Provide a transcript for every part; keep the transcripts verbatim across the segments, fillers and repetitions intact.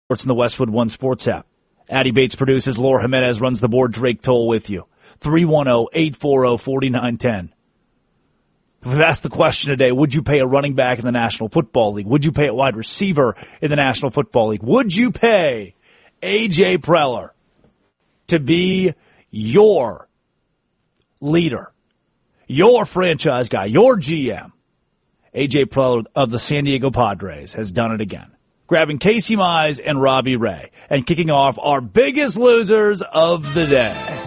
Sports in the Westwood One Sports app. Addy Bates produces. Laura Jimenez runs the board. Drake Toll with you. three one zero, eight four zero, four nine one zero. We've asked the question today, would you pay a running back in the National Football League? Would you pay a wide receiver in the National Football League? Would you pay A J Preller to be your leader, your franchise guy, your G M? A J Preller of the San Diego Padres has done it again, grabbing Casey Mize and Robbie Ray and kicking off our biggest losers of the day.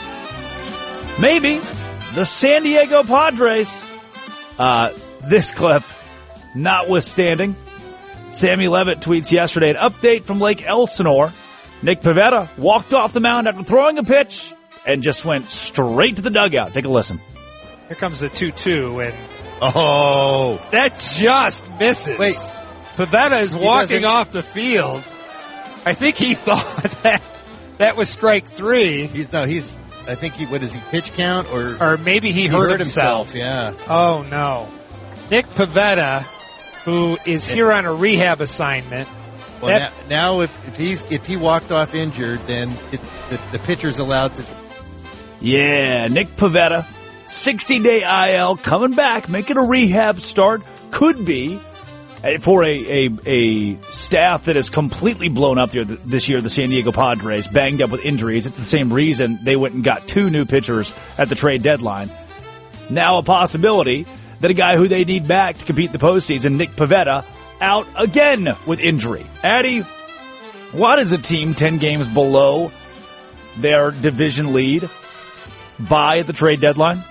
Maybe the San Diego Padres. Uh, this clip notwithstanding, Sammy Levitt tweets yesterday, an update from Lake Elsinore. Nick Pivetta walked off the mound after throwing a pitch and just went straight to the dugout. Take a listen. Here comes the two two, and oh, that just misses. Wait, Pivetta is walking off the field. I think he thought that that was strike three. He's no, he's. I think he. What does he pitch count or or maybe he, he hurt, hurt himself. himself? Yeah. Oh no, Nick Pivetta, who is here on a rehab assignment. Well, that, now, now if, if he's if he walked off injured, then it, the, the pitcher's allowed to. Yeah, Nick Pivetta, sixty-day I L, coming back, making a rehab start. Could be for a, a, a staff that is completely blown up here this year, the San Diego Padres, banged up with injuries. It's the same reason they went and got two new pitchers at the trade deadline. Now a possibility that a guy who they need back to compete in the postseason, Nick Pivetta, out again with injury. Addy, what is a team ten games below their division lead buy at the trade deadline?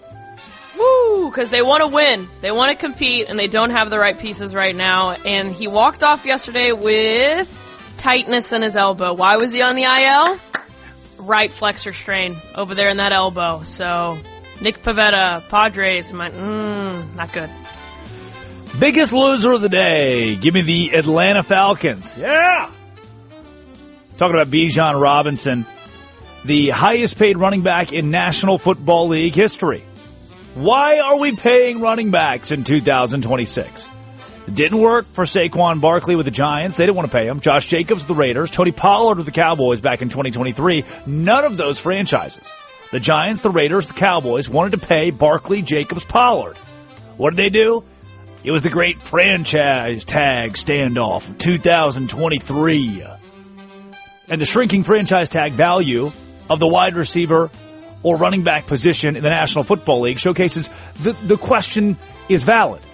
Woo, because they want to win. They want to compete, and they don't have the right pieces right now. And he walked off yesterday with tightness in his elbow. Why was he on the I L? Right flexor strain over there in that elbow. So Nick Pivetta, Padres, might, mm, not good. Biggest loser of the day. Give me the Atlanta Falcons. Yeah! Talking about Bijan Robinson, the highest paid running back in National Football League history. Why are we paying running backs in two thousand twenty-six? It didn't work for Saquon Barkley with the Giants. They didn't want to pay him. Josh Jacobs with the Raiders. Tony Pollard with the Cowboys back in twenty twenty-three. None of those franchises, the Giants, the Raiders, the Cowboys, wanted to pay Barkley, Jacobs, Pollard. What did they do? It was the great franchise tag standoff of two thousand twenty-three. And the shrinking franchise tag value of the wide receiver or running back position in the National Football League showcases the, the question is valid.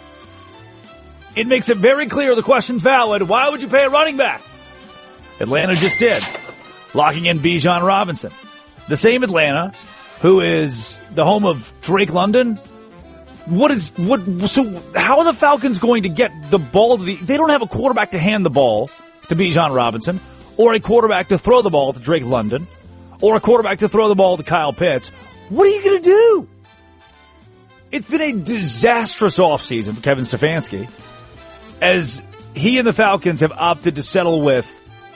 It makes it very clear the question's valid. Why would you pay a running back? Atlanta just did, locking in Bijan Robinson. The same Atlanta who is the home of Drake London. What is what? So how are the Falcons going to get the ball to the? They don't have a quarterback to hand the ball to Bijan Robinson, or a quarterback to throw the ball to Drake London, or a quarterback to throw the ball to Kyle Pitts. What are you going to do? It's been a disastrous offseason for Kevin Stefanski, as he and the Falcons have opted to settle with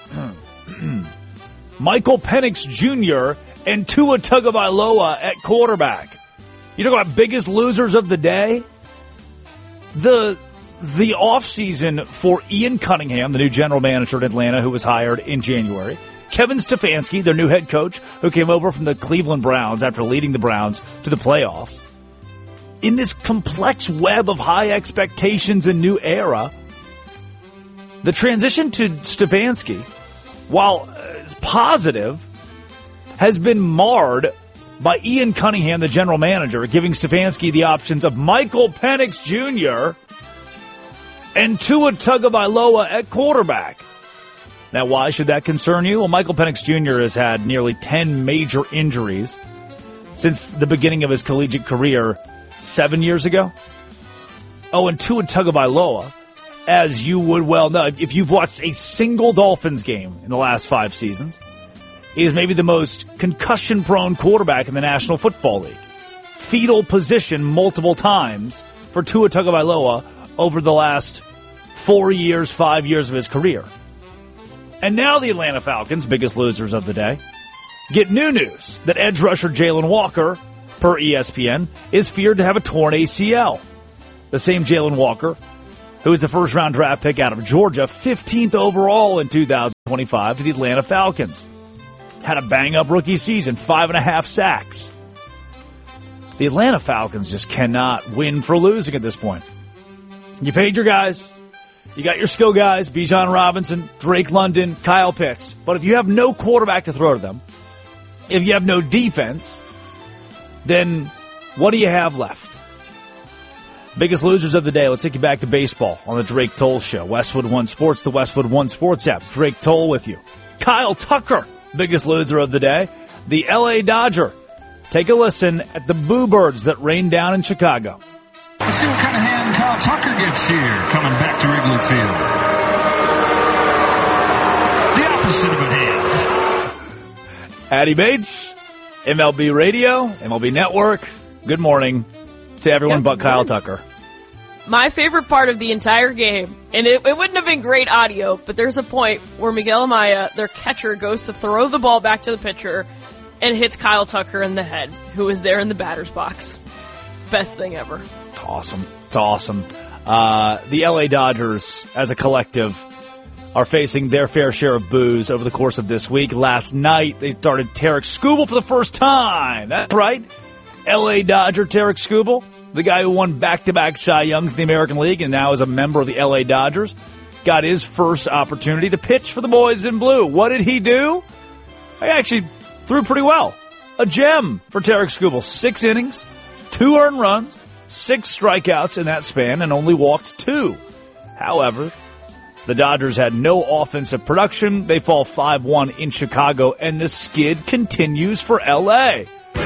Michael Penix Junior and Tua Tagovailoa at quarterback. You talk about biggest losers of the day? The the offseason for Ian Cunningham, the new general manager at Atlanta who was hired in January. Kevin Stefanski, their new head coach, who came over from the Cleveland Browns after leading the Browns to the playoffs. In this complex web of high expectations and new era, the transition to Stefanski, while positive, has been marred by Ian Cunningham, the general manager, giving Stefanski the options of Michael Penix Junior and Tua Tagovailoa at quarterback. Now, why should that concern you? Well, Michael Penix Junior has had nearly ten major injuries since the beginning of his collegiate career seven years ago. Oh, and Tua Tagovailoa, as you would well know, if you've watched a single Dolphins game in the last five seasons, is maybe the most concussion-prone quarterback in the National Football League. Fetal position multiple times for Tua Tagovailoa over the last four years, five years of his career. And now the Atlanta Falcons, biggest losers of the day, get new news that edge rusher Jalen Walker, per E S P N, is feared to have a torn A C L. The same Jalen Walker who was the first-round draft pick out of Georgia, fifteenth overall in two thousand twenty-five to the Atlanta Falcons. Had a bang-up rookie season, five and a half sacks. The Atlanta Falcons just cannot win for losing at this point. You paid your guys. You got your skill guys, Bijan Robinson, Drake London, Kyle Pitts. But if you have no quarterback to throw to them, if you have no defense, then what do you have left? Biggest losers of the day. Let's take you back to baseball on the Drake Toll Show. Westwood One Sports, the Westwood One Sports app. Drake Toll with you. Kyle Tucker, biggest loser of the day. The L A Dodger. Take a listen at the Boo Birds that rained down in Chicago. Let's see what kind of hand Kyle Tucker gets here coming back to Wrigley Field. The opposite of a hand. Addy Bates, M L B Radio, M L B Network. Good morning to everyone Good but Kyle morning. Tucker. My favorite part of the entire game, and it, it wouldn't have been great audio, but there's a point where Miguel Amaya, their catcher, goes to throw the ball back to the pitcher and hits Kyle Tucker in the head, who is there in the batter's box. Best thing ever. It's awesome. It's awesome. Uh, the L A Dodgers, as a collective, are facing their fair share of boos over the course of this week. Last night, they started Tarek Skubal for the first time. That's right. L A Dodger Tarek Skubal, the guy who won back-to-back Cy Youngs in the American League and now is a member of the L A Dodgers, got his first opportunity to pitch for the boys in blue. What did he do? He actually threw pretty well. A gem for Tarek Skubal. Six innings, two earned runs, six strikeouts in that span, and only walked two. However, the Dodgers had no offensive production. They fall five one in Chicago, and the skid continues for L A.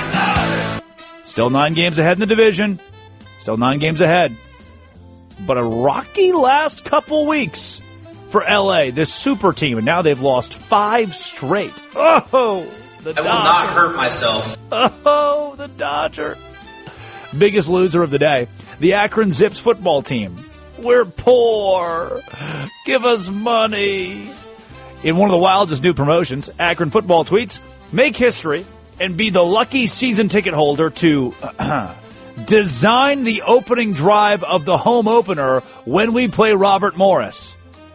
Still nine games ahead in the division. Still nine games ahead. But a rocky last couple weeks for L A, this super team, and now they've lost five straight. Oh, the Dodgers. I will not hurt myself. Oh, the Dodger. Biggest loser of the day, the Akron Zips football team. We're poor. Give us money. In one of the wildest new promotions, Akron football tweets, make history and be the lucky season ticket holder to uh, design the opening drive of the home opener when we play Robert Morris.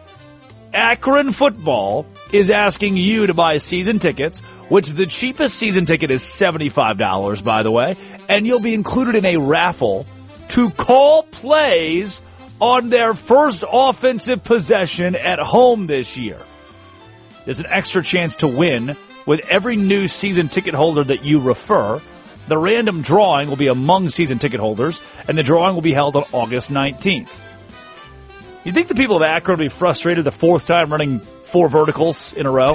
Akron football is asking you to buy season tickets, which the cheapest season ticket is seventy-five dollars, by the way, and you'll be included in a raffle to call plays on their first offensive possession at home this year. There's an extra chance to win with every new season ticket holder that you refer. The random drawing will be among season ticket holders, and the drawing will be held on August nineteenth. You think the people of Akron will be frustrated the fourth time running four verticals in a row?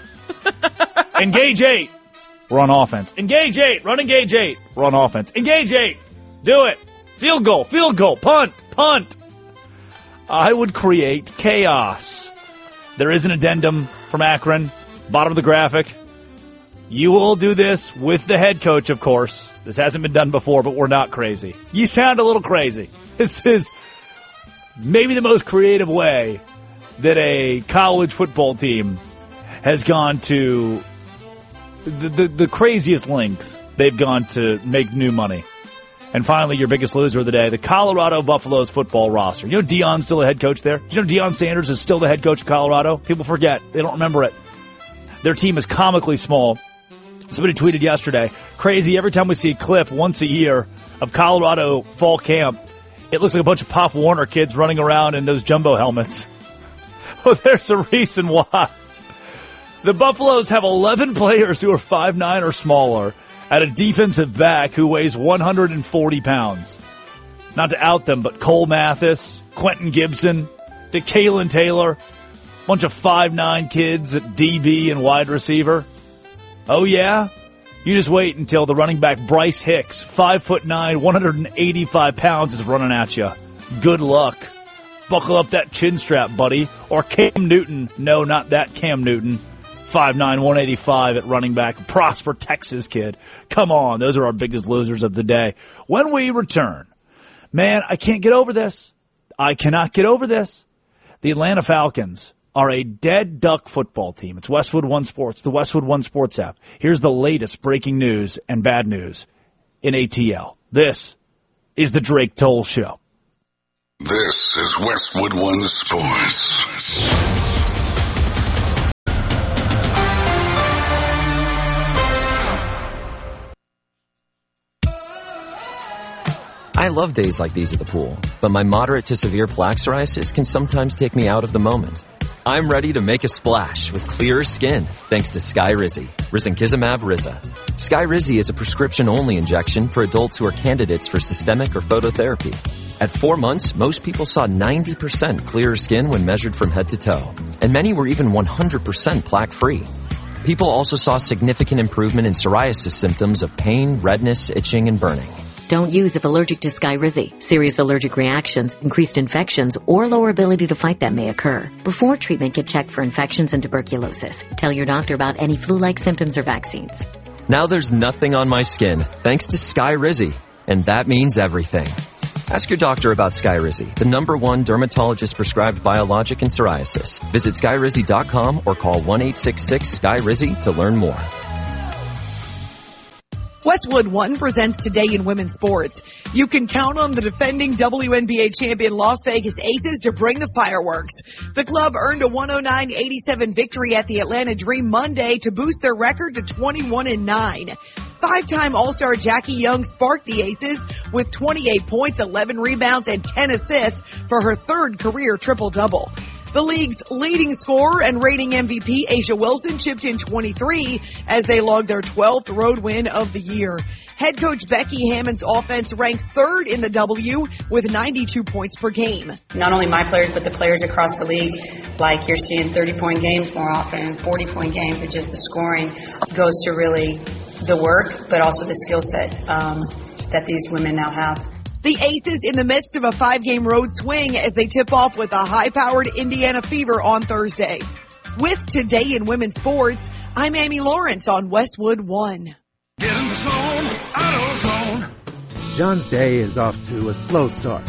Engage eight. We're on offense. Engage eight. Run engage eight. We're on offense. Engage eight. Do it. Field goal. Field goal. Punt. Punt. I would create chaos. There is an addendum from Akron. Bottom of the graphic. You will do this with the head coach, of course. This hasn't been done before, but we're not crazy. You sound a little crazy. This is maybe the most creative way that a college football team has gone to the, the, the craziest length they've gone to make new money. And finally, your biggest loser of the day, the Colorado Buffaloes football roster. You know Deion's still the head coach there? Do you know Deion Sanders is still the head coach of Colorado? People forget. They don't remember it. Their team is comically small. Somebody tweeted yesterday, crazy, every time we see a clip once a year of Colorado fall camp, it looks like a bunch of Pop Warner kids running around in those jumbo helmets. Well, there's a reason why. The Buffaloes have eleven players who are five nine or smaller at a defensive back who weighs one hundred forty pounds. Not to out them, but Cole Mathis, Quentin Gibson, DeKalen Taylor, bunch of five nine kids at D B and wide receiver. Oh, yeah? You just wait until the running back Bryce Hicks, five foot nine, one hundred eighty-five pounds, is running at you. Good luck. Buckle up that chin strap, buddy. Or Cam Newton. No, not that Cam Newton. five nine, one eighty-five at running back. Prosper, Texas kid. Come on, those are our biggest losers of the day. When we return, man, I can't get over this. I cannot get over this. The Atlanta Falcons are a dead duck football team. It's Westwood One Sports, the Westwood One Sports app. Here's the latest breaking news and bad news in A T L. This is the Drake Toll Show. This is Westwood One Sports. I love days like these at the pool, but my moderate to severe plaque psoriasis can sometimes take me out of the moment. I'm ready to make a splash with clearer skin thanks to Skyrizi, risankizumab Riza. Skyrizi is a prescription-only injection for adults who are candidates for systemic or phototherapy. At four months, most people saw ninety percent clearer skin when measured from head to toe, and many were even one hundred percent plaque-free. People also saw significant improvement in psoriasis symptoms of pain, redness, itching, and burning. Don't use if allergic to Skyrizi. Serious allergic reactions, increased infections, or lower ability to fight them may occur. Before treatment, get checked for infections and tuberculosis. Tell your doctor about any flu-like symptoms or vaccines. Now there's nothing on my skin thanks to Skyrizi, and that means everything. Ask your doctor about Skyrizi, the number one dermatologist-prescribed biologic in psoriasis. Visit Skyrizi dot com or call one eight six six Sky Rizi to learn more. Westwood One presents Today in Women's Sports. You can count on the defending W N B A champion Las Vegas Aces to bring the fireworks. The club earned a one oh nine eighty-seven victory at the Atlanta Dream Monday to boost their record to twenty-one and nine. Five-time All-Star Jackie Young sparked the Aces with twenty-eight points, eleven rebounds, and ten assists for her third career triple-double. The league's leading scorer and reigning M V P, A'ja Wilson, chipped in twenty-three as they logged their twelfth road win of the year. Head coach Becky Hammond's offense ranks third in the W with ninety-two points per game. Not only my players, but the players across the league, like you're seeing thirty-point games more often, forty-point games. It's just the scoring goes to really the work, but also the skill set um, that these women now have. The Aces in the midst of a five-game road swing as they tip off with a high-powered Indiana Fever on Thursday. With Today in Women's Sports, I'm Amy Lawrence on Westwood One. Get in the zone, AutoZone. John's day is off to a slow start.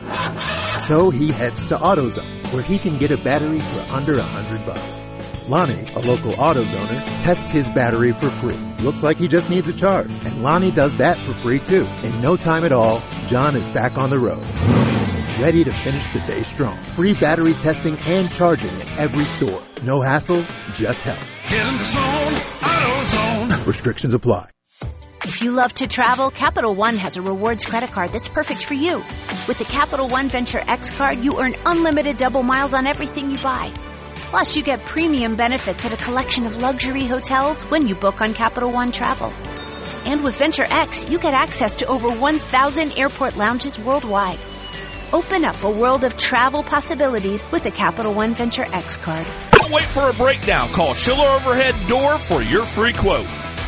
So he heads to AutoZone, where he can get a battery for under a hundred bucks. Lonnie, a local AutoZoner, tests his battery for free. Looks like he just needs a charge. And Lonnie does that for free too. In no time at all, John is back on the road. Ready to finish the day strong. Free battery testing and charging at every store. No hassles, just help. Get in the zone, AutoZone. Restrictions apply. If you love to travel, Capital One has a rewards credit card that's perfect for you. With the Capital One Venture X card, you earn unlimited double miles on everything you buy. Plus, you get premium benefits at a collection of luxury hotels when you book on Capital One Travel. And with Venture X, you get access to over one thousand airport lounges worldwide. Open up a world of travel possibilities with the Capital One Venture X card. Don't wait for a breakdown. Call Schiller Overhead Door for your free quote.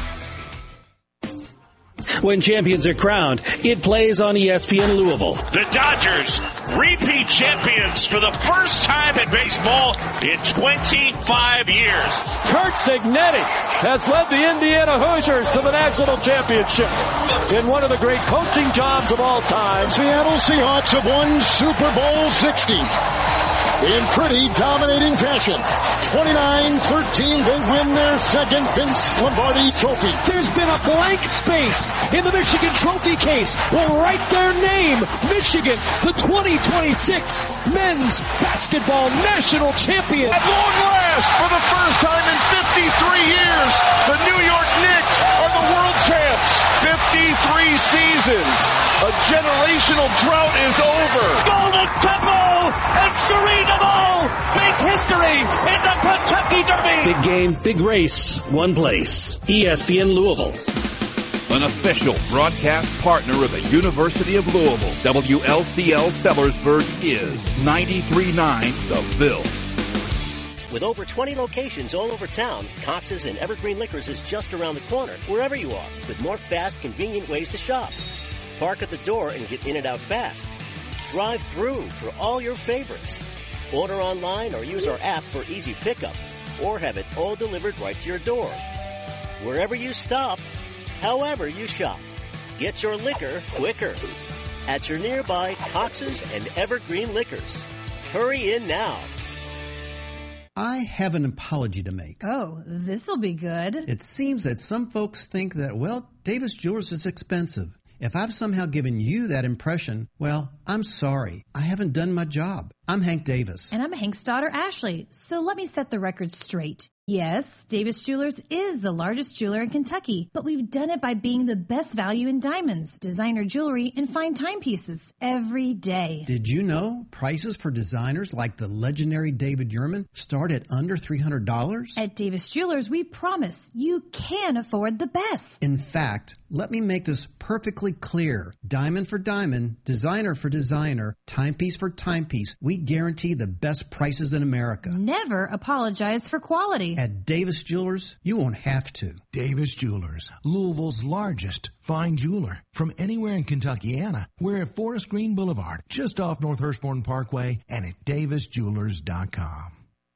When champions are crowned, it plays on E S P N Louisville. The Dodgers, repeat champions for the first time in baseball in twenty-five years. Curt Cignetti has led the Indiana Hoosiers to the national championship in one of the great coaching jobs of all time. Seattle Seahawks have won Super Bowl sixty in pretty dominating fashion. twenty-nine thirteen, they win their second Vince Lombardi trophy. There's been a blank space in the Michigan trophy case. We'll write their name, Michigan, the twenty twenty-six men's basketball national champion. At long last, for the first time in fifty-three years, the New York Knicks are the world champs. fifty-three seasons. A generational drought is over. Golden Temple and Serena Ball make history in the Kentucky Derby. Big game, big race, one place. E S P N Louisville. An official broadcast partner of the University of Louisville, W L C L Sellersburg is ninety-three point nine The Ville. With over twenty locations all over town, Cox's and Evergreen Liquors is just around the corner, wherever you are, with more fast, convenient ways to shop. Park at the door and get in and out fast. Drive through for all your favorites. Order online or use our app for easy pickup, or have it all delivered right to your door. Wherever you stop, however you shop, get your liquor quicker at your nearby Cox's and Evergreen Liquors. Hurry in now. I have an apology to make. Oh, this'll be good. It seems that some folks think that, well, Davis Jewelers is expensive. If I've somehow given you that impression, well, I'm sorry. I haven't done my job. I'm Hank Davis. And I'm Hank's daughter, Ashley. So let me set the record straight. Yes, Davis Jewelers is the largest jeweler in Kentucky, but we've done it by being the best value in diamonds, designer jewelry, and fine timepieces every day. Did you know prices for designers like the legendary David Yurman start at under three hundred dollars? At Davis Jewelers, we promise you can afford the best. In fact, let me make this perfectly clear. Diamond for diamond, designer for designer, timepiece for timepiece, we guarantee the best prices in America. Never apologize for quality. At Davis Jewelers, you won't have to. Davis Jewelers, Louisville's largest fine jeweler. From anywhere in Kentuckiana, we're at Forest Green Boulevard, just off North Hurstbourne Parkway, and at davis jewelers dot com.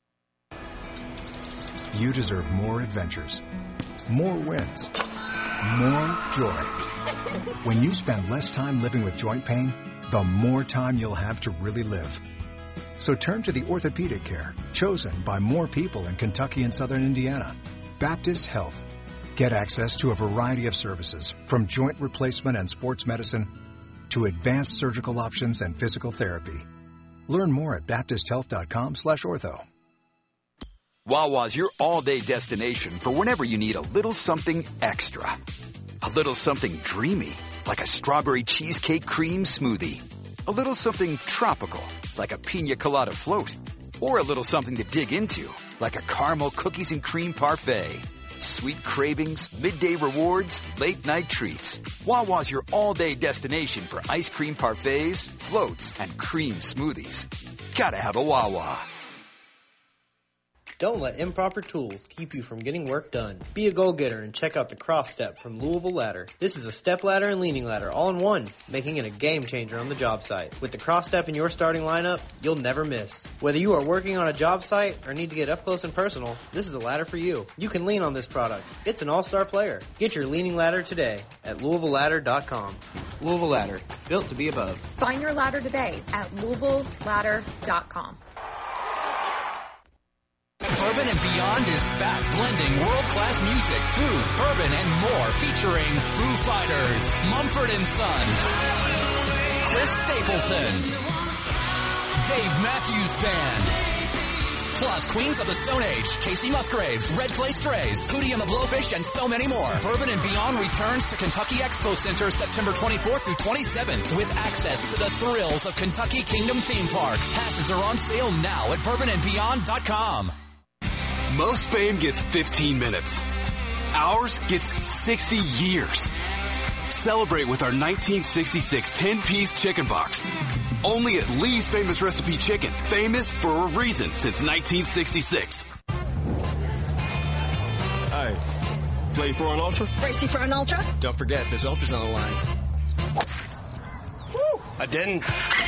You deserve more adventures, more wins, more joy. When you spend less time living with joint pain, the more time you'll have to really live. So turn to the orthopedic care chosen by more people in Kentucky and Southern Indiana. Baptist Health. Get access to a variety of services, from joint replacement and sports medicine to advanced surgical options and physical therapy. Learn more at baptist health dot com slash ortho. Wawa's your all-day destination for whenever you need a little something extra. A little something dreamy, like a strawberry cheesecake cream smoothie. A little something tropical, like a pina colada float. Or a little something to dig into, like a caramel cookies and cream parfait. Sweet cravings, midday rewards, late-night treats. Wawa's your all-day destination for ice cream parfaits, floats, and cream smoothies. Gotta have a Wawa. Don't let improper tools keep you from getting work done. Be a go-getter and check out the Cross Step from Louisville Ladder. This is a step ladder and leaning ladder all in one, making it a game changer on the job site. With the Cross Step in your starting lineup, you'll never miss. Whether you are working on a job site or need to get up close and personal, this is a ladder for you. You can lean on this product. It's an all-star player. Get your leaning ladder today at louisville ladder dot com. Louisville Ladder, built to be above. Find your ladder today at louisville ladder dot com. Bourbon and Beyond is back, blending world-class music, food, bourbon, and more, featuring Foo Fighters, Mumford and Sons, Chris Stapleton, Dave Matthews Band, plus Queens of the Stone Age, Casey Musgraves, Red Clay Strays, Hootie and the Blowfish, and so many more. Bourbon and Beyond returns to Kentucky Expo Center September twenty-fourth through twenty-seventh with access to the thrills of Kentucky Kingdom Theme Park. Passes are on sale now at bourbon and beyond dot com. Most fame gets fifteen minutes. Ours gets sixty years. Celebrate with our nineteen sixty-six ten-piece chicken box. Only at Lee's Famous Recipe Chicken. Famous for a reason since nineteen sixty-six. Hey, play for an Ultra? Racing for an Ultra? Don't forget, there's Ultras on the line. Woo! I didn't.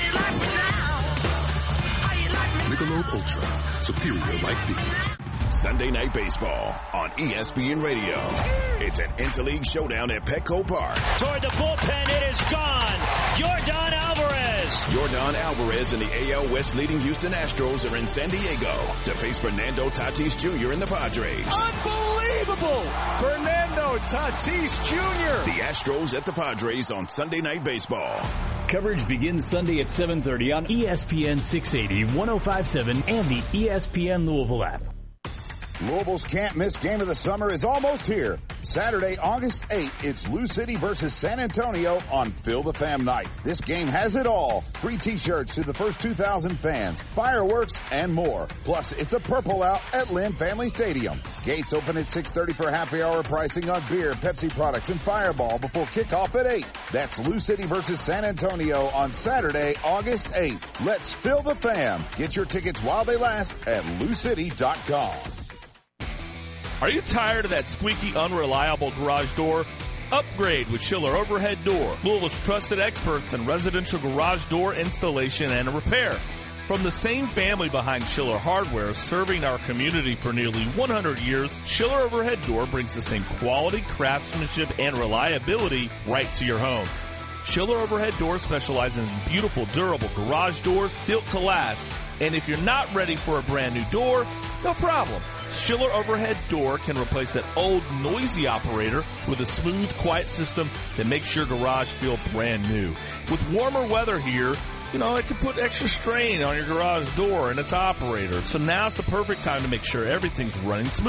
Michelob Ultra. Superior like thee. Sunday Night Baseball on E S P N Radio. It's an interleague showdown at Petco Park. Toward the bullpen, it is gone. Yordan Alvarez. Yordan Alvarez and the A L West leading Houston Astros are in San Diego to face Fernando Tatis Junior and the Padres. Unbelievable! Fernando Tatis Junior The Astros at the Padres on Sunday Night Baseball. Coverage begins Sunday at seven thirty on E S P N six eighty, one oh five point seven, and the E S P N Louisville app. Louisville's can't-miss game of the summer is almost here. Saturday, August eighth, it's Lou City versus San Antonio on Fill the Fam Night. This game has it all. Free T-shirts to the first two thousand fans, fireworks, and more. Plus, it's a purple out at Lynn Family Stadium. Gates open at six thirty for happy hour pricing on beer, Pepsi products, and Fireball before kickoff at eight. That's Lou City versus San Antonio on Saturday, August eighth. Let's Fill the Fam. Get your tickets while they last at lou city dot com. Are you tired of that squeaky, unreliable garage door? Upgrade with Schiller Overhead Door, Louisville's trusted experts in residential garage door installation and repair. From the same family behind Schiller Hardware, serving our community for nearly one hundred years, Schiller Overhead Door brings the same quality, craftsmanship, and reliability right to your home. Schiller Overhead Door specializes in beautiful, durable garage doors built to last. And if you're not ready for a brand new door, no problem. Schiller Overhead Door can replace that old noisy operator with a smooth, quiet system that makes your garage feel brand new. With warmer weather here, you know, it can put extra strain on your garage door and its operator. So now's the perfect time to make sure everything's running smooth.